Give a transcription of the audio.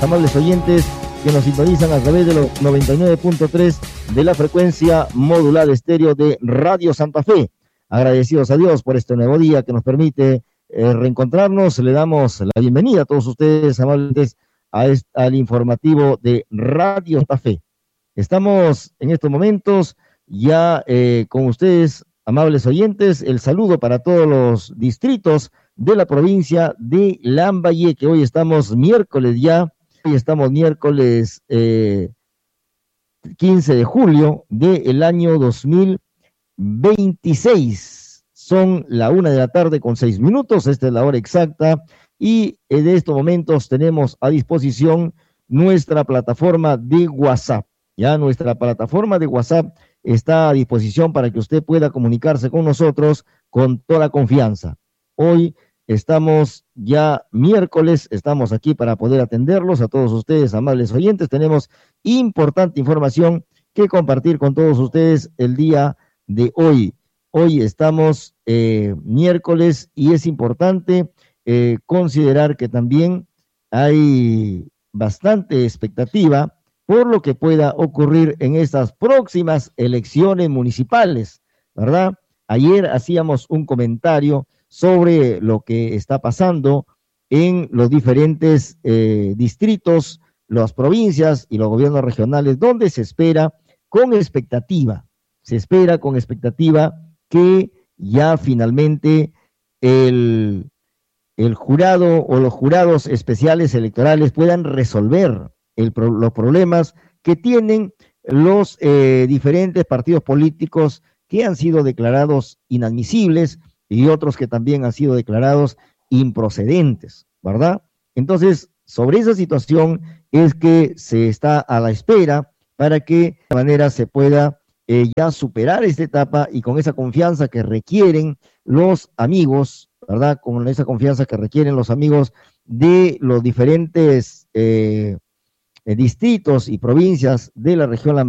amables oyentes que nos sintonizan a través de los 99.3 de la frecuencia modulada estéreo de Radio Santa Fe. Agradecidos a Dios por este nuevo día que nos permite reencontrarnos. Le damos la bienvenida a todos ustedes, amables, al informativo de Radio Santa Fe. Estamos en estos momentos ya con ustedes, amables oyentes, el saludo para todos los distritos de la provincia de Lambayeque. Hoy estamos miércoles ya, hoy estamos miércoles 15 de julio del año 2026. Son la 1:06 p.m, esta es la hora exacta, y en estos momentos tenemos a disposición nuestra plataforma de WhatsApp. Ya nuestra plataforma de WhatsApp está a disposición para que usted pueda comunicarse con nosotros con toda confianza. Hoy estamos ya miércoles, estamos aquí para poder atenderlos a todos ustedes, amables oyentes. Tenemos importante información que compartir con todos ustedes el día de hoy. Hoy estamos miércoles y es importante considerar que también hay bastante expectativa por lo que pueda ocurrir en estas próximas elecciones municipales, ¿verdad? Ayer hacíamos un comentario sobre lo que está pasando en los diferentes distritos, las provincias y los gobiernos regionales, donde se espera con expectativa que ya finalmente el jurado o los jurados especiales electorales puedan resolver los problemas que tienen los diferentes partidos políticos que han sido declarados inadmisibles y otros que también han sido declarados improcedentes, ¿verdad? Entonces, sobre esa situación es que se está a la espera para que de esta manera se pueda ya superar esta etapa y con esa confianza que requieren los amigos, ¿verdad? Con esa confianza que requieren los amigos de los diferentes distritos y provincias de la región